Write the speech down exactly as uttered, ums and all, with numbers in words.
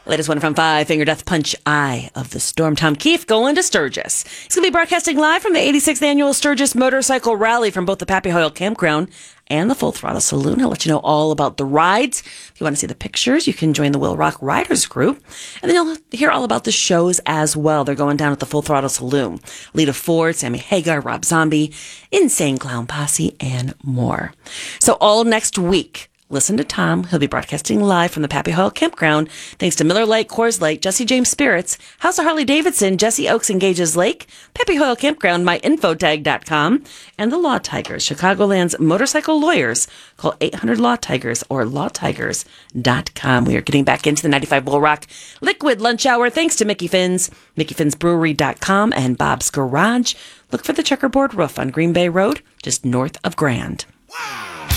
Latest one from Five Finger Death Punch, Eye of the Storm. Tom Keefe going to Sturgis. He's going to be broadcasting live from the eighty-sixth Annual Sturgis Motorcycle Rally from both the Pappy Hoyle Campground and the Full Throttle Saloon. He'll let you know all about the rides. If you want to see the pictures, you can join the Will Rock Riders group. And then you'll hear all about the shows as well. They're going down at the Full Throttle Saloon. Lita Ford, Sammy Hagar, Rob Zombie, Insane Clown Posse, and more. So all next week, listen to Tom. He'll be broadcasting live from the Pappy Hoyle Campground. Thanks to Miller Lite, Coors Light, Jesse James Spirits, House of Harley Davidson, Jesse Oaks and Gages Lake, Pappy Hoyle Campground, my infotag dot com, and the Law Tigers, Chicagoland's motorcycle lawyers. Call eight hundred law tigers or law tigers dot com. We are getting back into the ninety-five Bull Rock Liquid Lunch Hour thanks to Mickey Finn's, mickey fins brewery dot com, and Bob's Garage. Look for the checkerboard roof on Green Bay Road, just north of Grand. Wow.